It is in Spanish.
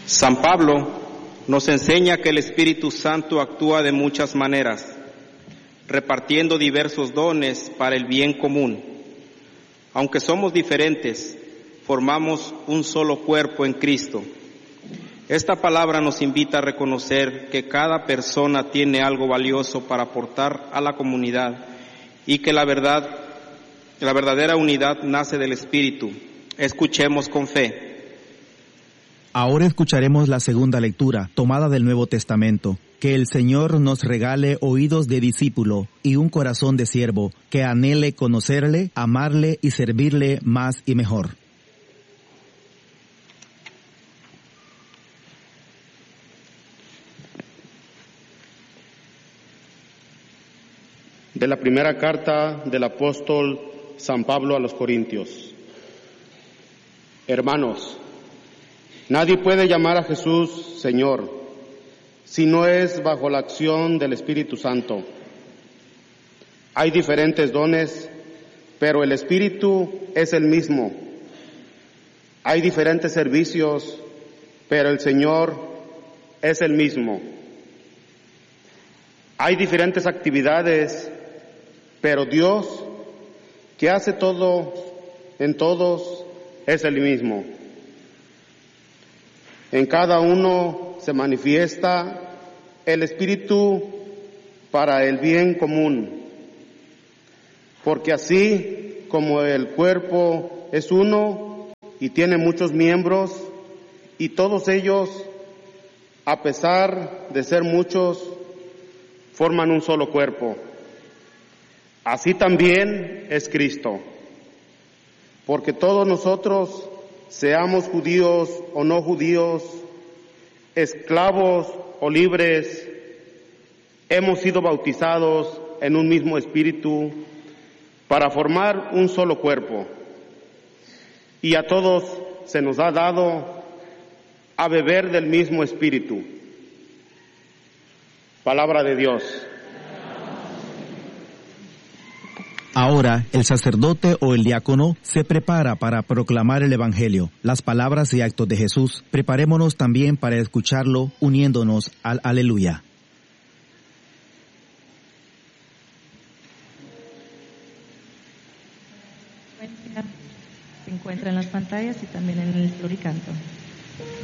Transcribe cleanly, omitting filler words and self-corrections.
San Pablo nos enseña que el Espíritu Santo actúa de muchas maneras, repartiendo diversos dones para el bien común. Aunque somos diferentes, formamos un solo cuerpo en Cristo. Esta palabra nos invita a reconocer que cada persona tiene algo valioso para aportar a la comunidad y que la verdadera unidad nace del Espíritu. Escuchemos con fe. Ahora escucharemos la segunda lectura, tomada del Nuevo Testamento. Que el Señor nos regale oídos de discípulo y un corazón de siervo, que anhele conocerle, amarle y servirle más y mejor. De la primera carta del apóstol San Pablo a los Corintios. Hermanos, nadie puede llamar a Jesús Señor si no es bajo la acción del Espíritu Santo. Hay diferentes dones, pero el Espíritu es el mismo. Hay diferentes servicios, pero el Señor es el mismo. Hay diferentes actividades, pero Dios, que hace todo en todos, es el mismo. En cada uno se manifiesta el Espíritu para el bien común, porque así como el cuerpo es uno y tiene muchos miembros, y todos ellos, a pesar de ser muchos, forman un solo cuerpo. Así también es Cristo, porque todos nosotros, seamos judíos o no judíos, esclavos o libres, hemos sido bautizados en un mismo espíritu para formar un solo cuerpo. Y a todos se nos ha dado a beber del mismo espíritu. Palabra de Dios. Ahora, el sacerdote o el diácono se prepara para proclamar el Evangelio, las palabras y actos de Jesús. Preparémonos también para escucharlo, uniéndonos al Aleluya. Se encuentra en las pantallas y también en el floricanto.